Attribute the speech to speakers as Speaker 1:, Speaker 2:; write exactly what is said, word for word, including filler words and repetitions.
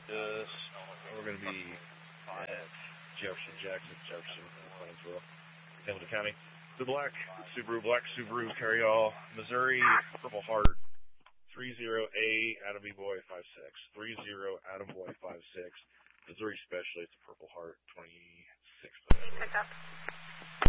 Speaker 1: This, we're going to be at Jefferson, Jackson, Jefferson, and Plainsville, Hamilton County. The Black Subaru, Black Subaru, Carryall, Missouri, Purple Heart, three zero A, Adam B. Boy, five six, three zero Adam Boy, five six, Missouri Specialist, Purple Heart, twenty-six.
Speaker 2: Pick up.